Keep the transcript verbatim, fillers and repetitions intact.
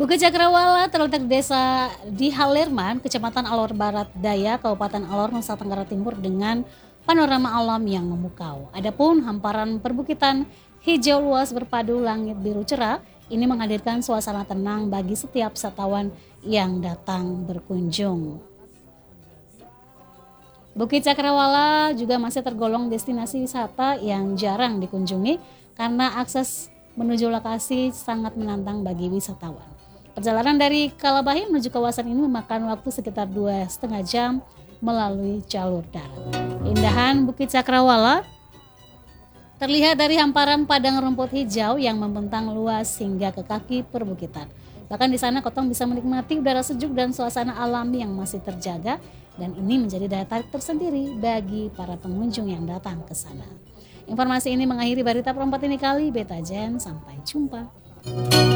Bukit Cakrawala terletak di desa di Halirman, Kecamatan Alor Barat Daya, Kabupaten Alor, Nusa Tenggara Timur dengan panorama alam yang memukau. Adapun hamparan perbukitan hijau luas berpadu langit biru cerah ini menghadirkan suasana tenang bagi setiap wisatawan yang datang berkunjung. Bukit Cakrawala juga masih tergolong destinasi wisata yang jarang dikunjungi karena akses menuju lokasi sangat menantang bagi wisatawan. Perjalanan dari Kalabahi menuju kawasan ini memakan waktu sekitar dua setengah jam melalui jalur darat. Keindahan Bukit Cakrawala terlihat dari hamparan padang rumput hijau yang membentang luas hingga ke kaki perbukitan. Bahkan di sana Kotong bisa menikmati udara sejuk dan suasana alami yang masih terjaga, dan ini menjadi daya tarik tersendiri bagi para pengunjung yang datang ke sana. Informasi ini mengakhiri berita perempat ini kali. Beta Jen, sampai jumpa.